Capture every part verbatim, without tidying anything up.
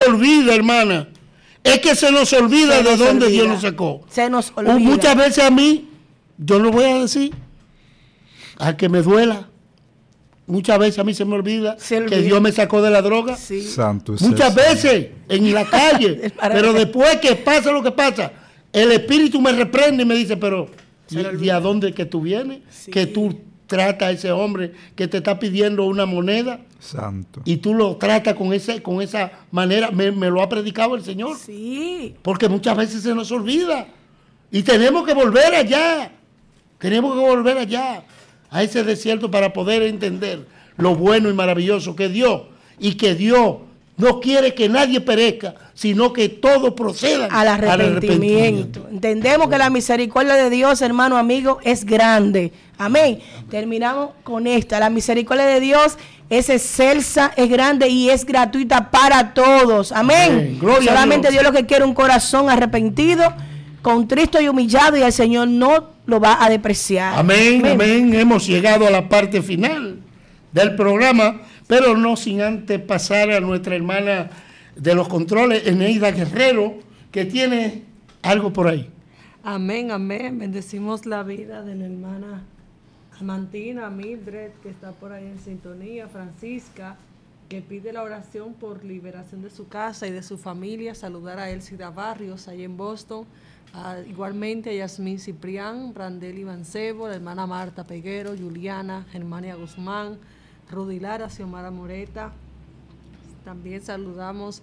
olvida, hermana. Es que se nos olvida se de nos dónde olvida. Dios nos sacó. Se nos olvida. Muchas veces a mí, yo lo voy a decir, a que me duela. Muchas veces a mí se me olvida, se olvida. que Dios me sacó de la droga. Sí. Santo Muchas veces en la calle. Pero después que pasa lo que pasa, el Espíritu me reprende y me dice, pero ¿y, ¿y a dónde que tú vienes? Sí. Que tú tratas a ese hombre que te está pidiendo una moneda. Santo. Y tú lo tratas con, ese, con esa manera. Me, me lo ha predicado el Señor. Sí. Porque muchas veces se nos olvida. Y tenemos que volver allá. Tenemos que volver allá. A ese desierto para poder entender lo bueno y maravilloso que Dios. Y que Dios no quiere que nadie perezca, sino que todos procedan al arrepentimiento. Al arrepentimiento. Entendemos que la misericordia de Dios, hermano, amigo, es grande. Amén. Terminamos con esta. La misericordia de Dios es excelsa, es grande y es gratuita para todos. Amén. Amén. Solamente Dios. Dios lo que quiere un corazón arrepentido, contristo y humillado, y el Señor no lo va a depreciar. Amén, amén, amén. Hemos llegado a la parte final del programa, pero no sin antes pasar a nuestra hermana de los controles, Eneida Guerrero, que tiene algo por ahí. Amén, amén. Bendecimos la vida de la hermana Amantina, Mildred, que está por ahí en sintonía, Francisca, que pide la oración por liberación de su casa y de su familia, saludar a Elcida Barrios, ahí en Boston, Uh, igualmente a Yasmín Ciprián, Brandeli Mancebo, la hermana Marta Peguero, Juliana, Germania Guzmán, Rudy Lara, Xiomara Moreta. También saludamos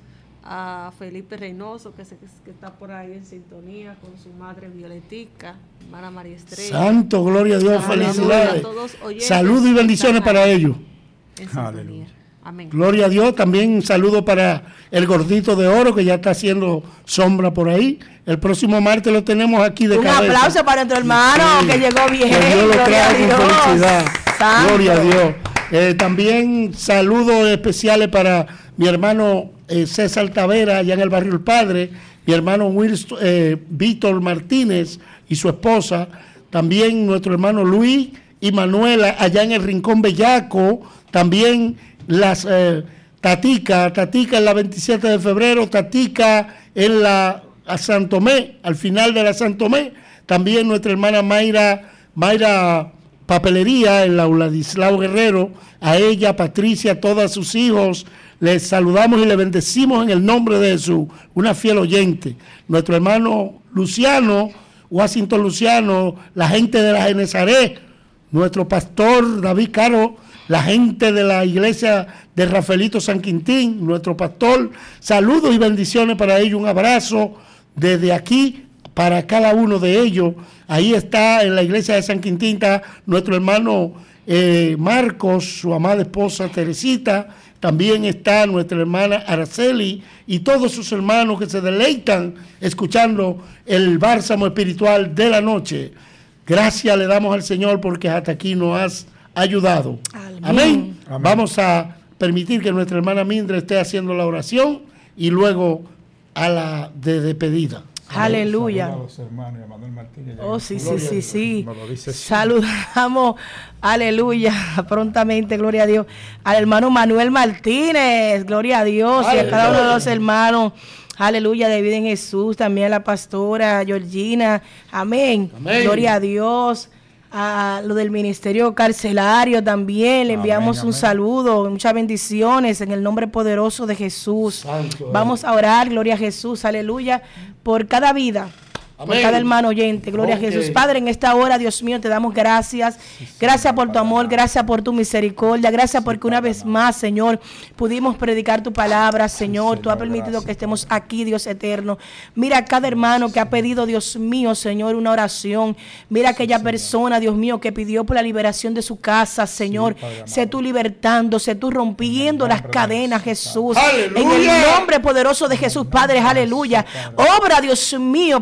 a Felipe Reynoso, que, se, que está por ahí en sintonía con su madre Violetica, hermana María Estrella. Santo, gloria a Dios, felicidades. Saludos y bendiciones para ellos. Aleluya. Amén. Gloria a Dios. También un saludo para el gordito de oro que ya está haciendo sombra por ahí. El próximo martes lo tenemos aquí de un cabeza. Un aplauso para nuestro hermano sí, que llegó bien. Que Dios lo trae con felicidad. Santo. Gloria a Dios. Eh, también saludos especiales para mi hermano eh, César Tavera, allá en el barrio El Padre, mi hermano Wilson, eh, Víctor Martínez y su esposa, también nuestro hermano Luis y Manuela, allá en el Rincón Bellaco, también las eh, Tatica, Tatica en la veintisiete de febrero, Tatica en la a Santomé, al final de la Santomé, también nuestra hermana Mayra, Mayra Papelería en la Uladislao Guerrero, a ella, Patricia, a todos sus hijos, les saludamos y les bendecimos en el nombre de Jesús, una fiel oyente. Nuestro hermano Luciano, Washington Luciano, la gente de la Genesaret, nuestro pastor David Caro, la gente de la iglesia de Rafaelito San Quintín, nuestro pastor, saludos y bendiciones para ellos, un abrazo desde aquí para cada uno de ellos. Ahí está en la iglesia de San Quintín está nuestro hermano eh, Marcos, su amada esposa Teresita, también está nuestra hermana Araceli y todos sus hermanos que se deleitan escuchando el bálsamo espiritual de la noche. Gracias le damos al Señor porque hasta aquí nos has ayudado. Amén. Amén. Amén. Vamos a permitir que nuestra hermana Mindra esté haciendo la oración y luego a la de despedida. Aleluya. Oh, sí, sí, sí, sí. Saludamos, aleluya, prontamente, gloria a Dios, al hermano Manuel Martínez, gloria a Dios, aleluya. Y a cada uno de los hermanos, aleluya, de vida en Jesús, también a la pastora Georgina, amén, amén. Gloria a Dios. A lo del ministerio carcelario también le enviamos amén, un amén. Saludo, muchas bendiciones en el nombre poderoso de Jesús. Santo, Vamos a orar, gloria a Jesús, aleluya, por cada vida. Amén. Por cada hermano oyente, gloria okay. a Jesús. Padre, en esta hora, Dios mío, te damos gracias. Gracias por tu amor, gracias por tu misericordia, gracias porque una vez más, Señor, pudimos predicar tu palabra, Señor. Tú has permitido que estemos aquí, Dios eterno. Mira a cada hermano que ha pedido, Dios mío, Señor, una oración. Mira a aquella persona, Dios mío, que pidió por la liberación de su casa, Señor. Sé tú libertando, sé tú rompiendo las cadenas, Jesús. En el nombre poderoso de Jesús, Padre, aleluya. Obra, Dios mío, Padre, en el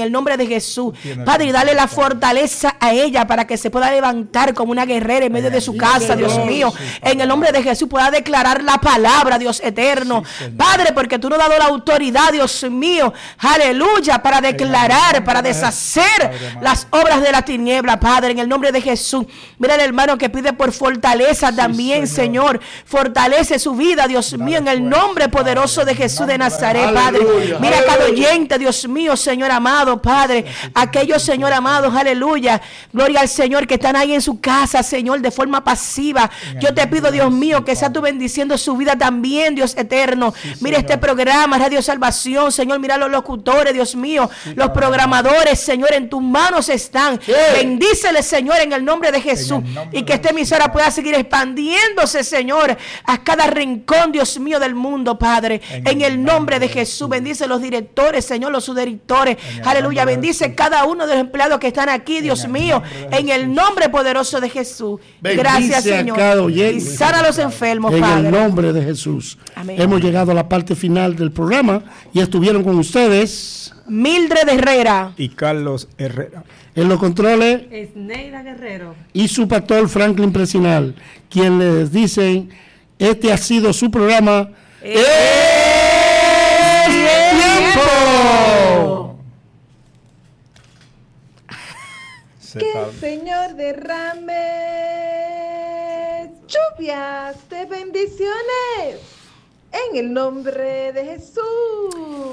el nombre de Jesús. Padre, y dale la fortaleza a ella para que se pueda levantar como una guerrera en medio de su casa, Dios mío. En el nombre de Jesús pueda declarar la palabra, Dios eterno. Padre, porque tú nos has dado la autoridad, Dios mío, aleluya, para declarar, para deshacer las obras de la tiniebla, Padre, en el nombre de Jesús. Mira el hermano que pide por fortaleza también, Señor. Fortalece su vida, Dios mío, en el nombre poderoso de Jesús de Nazaret, Padre. Mira cada oyente, Dios mío, Señor amado, Padre. Aquellos, Señor amados, aleluya. Gloria al Señor que están ahí en su casa, Señor, de forma pasiva. Yo te pido, Dios mío, que sea tú bendiciendo su vida también, Dios eterno. Mira este programa, Radio Salvación, Señor. Mira los locutores, Dios mío. Los programadores, Señor, en tus manos están. Bendíceles, Señor, en el nombre de Jesús. Y que esta emisora pueda seguir expandiéndose, Señor, a cada rincón, Dios mío, del mundo, Padre. En el nombre de Jesús. Bendice los directores, Señor, los subdirectores. Aleluya. Bendice cada uno de los empleados que están aquí, Dios mío. En el nombre poderoso de Jesús. Gracias, Señor. Y sana a los enfermos, en Padre. el nombre de Jesús. Amén. Hemos llegado a la parte final del programa y estuvieron con ustedes Mildred Herrera y Carlos Herrera. En los controles, Esneida Guerrero y su pastor Franklin Presinal, quien les dice, este ha sido su programa. ¡Es tiempo! Que el Señor derrame lluvias de bendiciones en el nombre de Jesús.